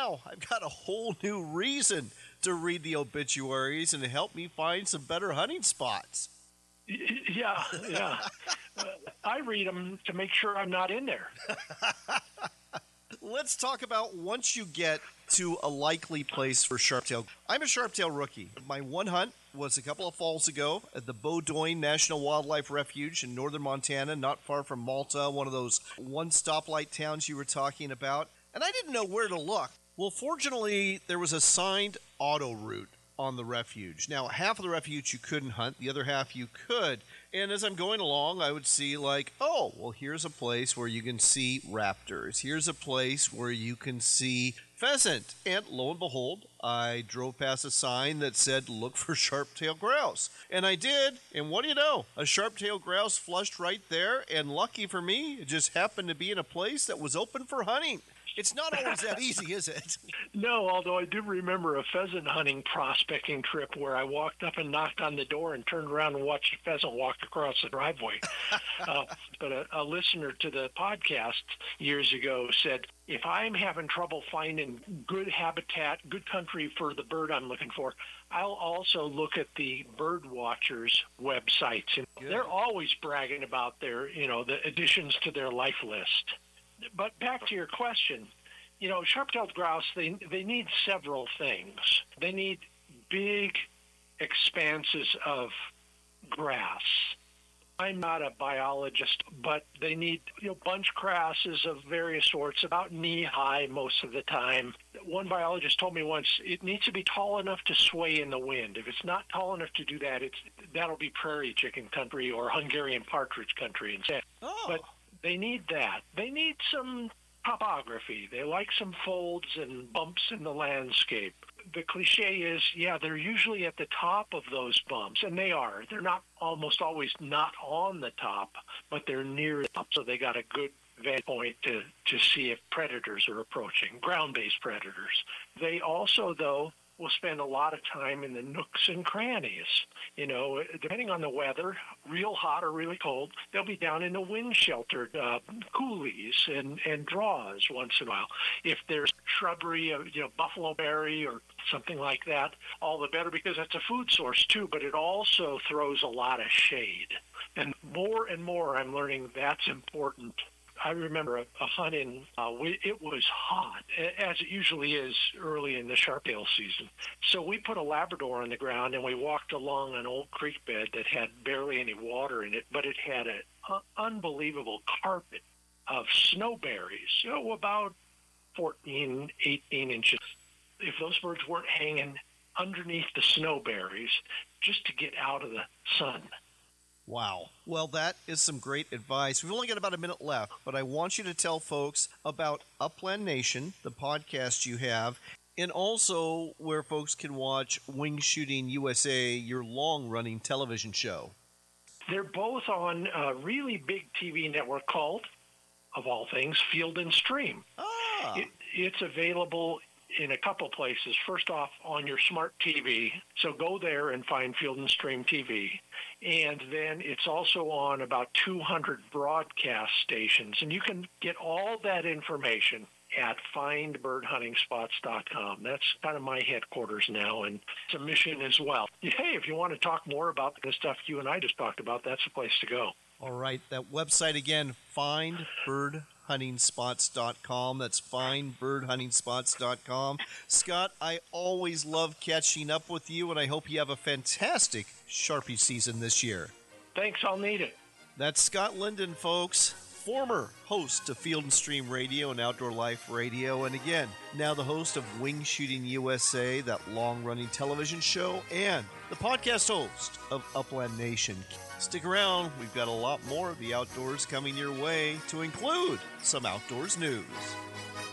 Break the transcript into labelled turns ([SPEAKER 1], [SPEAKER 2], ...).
[SPEAKER 1] now I've got a whole new reason to read the obituaries and to help me find some better hunting spots.
[SPEAKER 2] Yeah. I read them to make sure I'm not in there.
[SPEAKER 1] Let's talk about once you get to a likely place for sharptail. I'm a sharptail rookie. My one hunt was a couple of falls ago at the Bowdoin National Wildlife Refuge in northern Montana, not far from Malta, one of those one stoplight towns you were talking about. And I didn't know where to look. Well, fortunately, there was a signed auto route on the refuge. Now, half of the refuge you couldn't hunt, the other half you could. And as I'm going along, I would see like, oh, well, here's a place where you can see raptors. Here's a place where you can see pheasant. And lo and behold, I drove past a sign that said, look for sharp-tailed grouse. And I did. And what do you know? A sharp-tailed grouse flushed right there. And lucky for me, it just happened to be in a place that was open for hunting. It's not always that easy, is it?
[SPEAKER 2] No, although I do remember a pheasant hunting prospecting trip where I walked up and knocked on the door and turned around and watched a pheasant walk across the driveway. But a listener to the podcast years ago said, if I'm having trouble finding good habitat, good country for the bird I'm looking for, I'll also look at the bird watchers websites. And they're always bragging about their, the additions to their life list. But back to your question, sharp-tailed grouse, they need several things. They need big expanses of grass. I'm not a biologist, but they need bunch grasses of various sorts, about knee-high most of the time. One biologist told me once, it needs to be tall enough to sway in the wind. If it's not tall enough to do that, that'll be prairie chicken country or Hungarian partridge country instead.
[SPEAKER 1] Oh.
[SPEAKER 2] But they need that. They need some topography. They like some folds and bumps in the landscape. The cliche is, they're usually at the top of those bumps, and they are. They're not almost always not on the top, but they're near the top, so they got a good vantage point to see if predators are approaching, ground-based predators. They also, though, will spend a lot of time in the nooks and crannies. Depending on the weather, real hot or really cold, they'll be down in the wind-sheltered coulees and draws once in a while. If there's shrubbery, buffalo berry or something like that, all the better, because that's a food source too, but it also throws a lot of shade. And more I'm learning that's important. I remember a hunt it was hot, as it usually is early in the sharptail season. So we put a Labrador on the ground and we walked along an old creek bed that had barely any water in it, but it had an unbelievable carpet of snowberries, about 14, 18 inches. If those birds weren't hanging underneath the snowberries just to get out of the sun.
[SPEAKER 1] Wow. Well, that is some great advice. We've only got about a minute left, but I want you to tell folks about Upland Nation, the podcast you have, and also where folks can watch Wing Shooting USA, your long-running television show.
[SPEAKER 2] They're both on a really big TV network called, of all things, Field and Stream. It's available in a couple places. First off, on your smart TV. So go there and find Field and Stream TV. And then it's also on about 200 broadcast stations. And you can get all that information at findbirdhuntingspots.com. That's kind of my headquarters now, and it's a mission as well. Hey, if you want to talk more about the stuff you and I just talked about, that's the place to go.
[SPEAKER 1] All right. That website again, findbirdhuntingspots.com. That's findbirdhuntingspots.com. Scott, I always love catching up with you, and I hope you have a fantastic Sharpie season this year.
[SPEAKER 2] Thanks. I'll need it.
[SPEAKER 1] That's Scott Linden, folks, former host of Field and Stream Radio and Outdoor Life Radio, and again, now the host of Wing Shooting USA, that long-running television show, and the podcast host of Upland Nation. Stick around, we've got a lot more of the outdoors coming your way, to include some outdoors news.